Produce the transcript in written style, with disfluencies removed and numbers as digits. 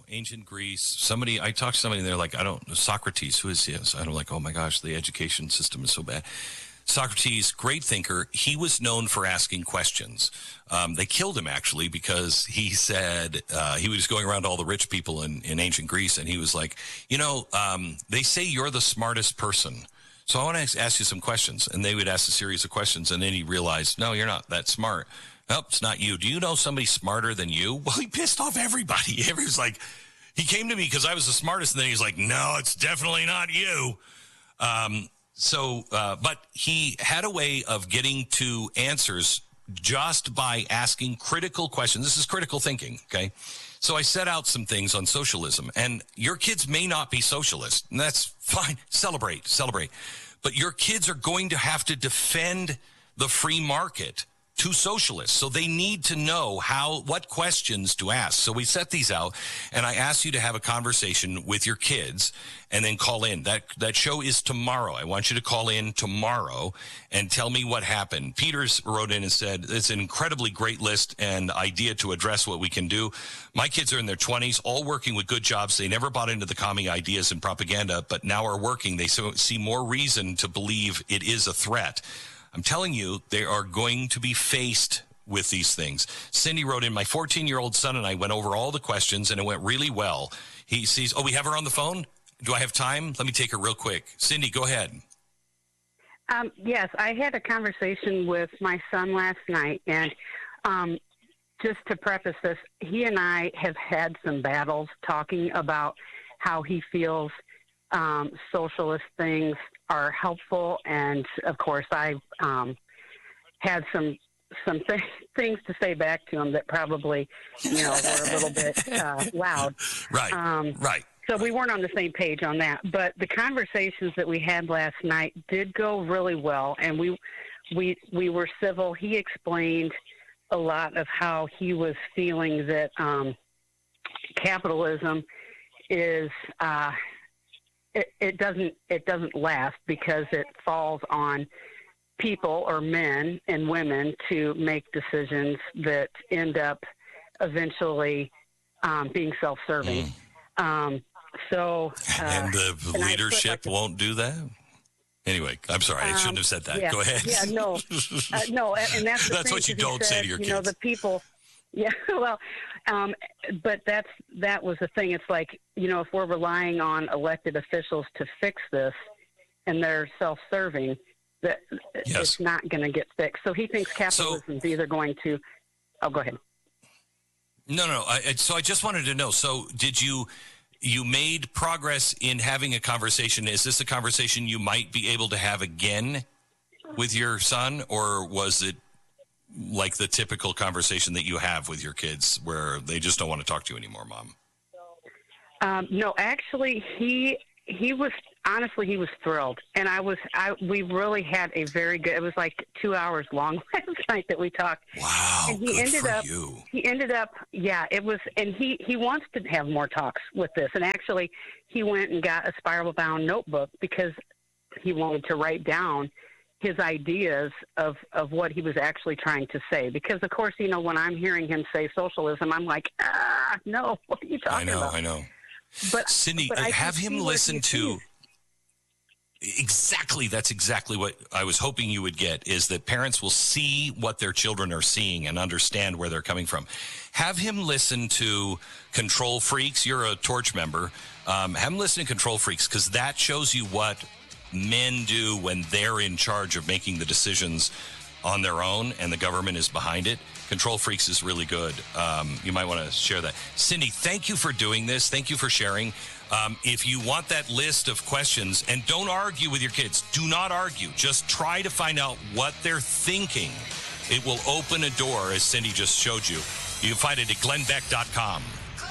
Ancient Greece. I talked to somebody and they're like, Socrates, who is he? And I'm like, oh my gosh, the education system is so bad. Socrates, great thinker. He was known for asking questions. They killed him, actually, because he said he was going around to all the rich people in ancient Greece, and he was like, they say you're the smartest person. So I want to ask you some questions. And they would ask a series of questions, and then he realized, no, you're not that smart. Nope, it's not you. Do you know somebody smarter than you? Well, he pissed off everybody. He was like, he came to me because I was the smartest, and then he's like, no, it's definitely not you. But he had a way of getting to answers just by asking critical questions. This is critical thinking, okay? So I set out some things on socialism, and your kids may not be socialist, and that's fine. Celebrate. But your kids are going to have to defend the free market to socialists. So they need to know what questions to ask. So we set these out, and I asked you to have a conversation with your kids and then call in. That show is tomorrow. I want you to call in tomorrow and tell me what happened. Peters wrote in and said, it's an incredibly great list and idea to address what we can do. My kids are in their 20s, all working with good jobs. They never bought into the commie ideas and propaganda, but now are working. They see more reason to believe it is a threat. I'm telling you, they are going to be faced with these things. Cindy wrote in, my 14-year-old son and I went over all the questions, and it went really well. He sees, we have her on the phone? Do I have time? Let me take her real quick. Cindy, go ahead. Yes, I had a conversation with my son last night, and just to preface this, he and I have had some battles talking about how he feels socialist things are helpful, and of course I've had some things to say back to him that probably were a little bit loud. Right. So we weren't on the same page on that, but the conversations that we had last night did go really well, and we were civil. He explained a lot of how he was feeling that capitalism is it doesn't last because it falls on people or men and women to make decisions that end up eventually being self-serving. And the leadership won't do that? Anyway, I'm sorry. I shouldn't have said that. Yeah, go ahead. Yeah, no, and that's the that's thing, what you don't say to your kids. The people. Yeah, well, but that was the thing. It's like, if we're relying on elected officials to fix this, and they're self-serving, that it's not going to get fixed. So he thinks capitalism is either going to. Oh, go ahead. No. So I just wanted to know. So did you made progress in having a conversation? Is this a conversation you might be able to have again with your son, or was it like the typical conversation that you have with your kids where they just don't want to talk to you anymore, Mom? No, actually, he was thrilled. And we really had a very good, it was like 2 hours long last night that we talked. Wow. And he ended up, yeah, it was, and he wants to have more talks with this. And actually he went and got a spiral bound notebook because he wanted to write down his ideas of what he was actually trying to say. Because, of course, when I'm hearing him say socialism, I'm like, no, what are you talking about? I know. But Cindy, but have him listen to exactly. That's exactly what I was hoping you would get, is that parents will see what their children are seeing and understand where they're coming from. Have him listen to Control Freaks. You're a Torch member. Have him listen to Control Freaks, because that shows you what men do when they're in charge of making the decisions on their own and the government is behind it. Control Freaks is really good. You might want to share that. Cindy, thank you for doing this. Thank you for sharing. If you want that list of questions, and don't argue with your kids. Do not argue. Just try to find out what they're thinking. It will open a door, as Cindy just showed you. You can find it at glennbeck.com.